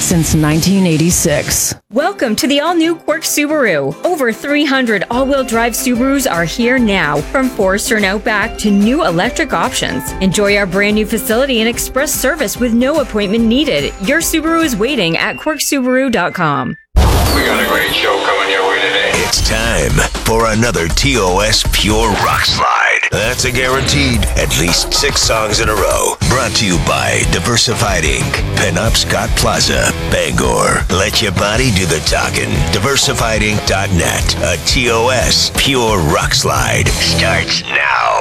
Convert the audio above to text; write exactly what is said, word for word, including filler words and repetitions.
since nineteen eighty-six. Welcome to the all-new Quirk Subaru. Over three hundred all-wheel drive Subarus are here now, from Forester and Outback to new electric options. Enjoy our brand new facility and express service with no appointment needed. Your Subaru is waiting at quirk subaru dot com. We got a great show coming your way today. It's time for another T O S Pure Rock Slide. That's a guaranteed at least six songs in a row. Brought to you by Diversified Incorporated. Pinup Scott Plaza, Bangor. Let your body do the talking. diversified inc dot net. A T O S Pure Rock Slide starts now.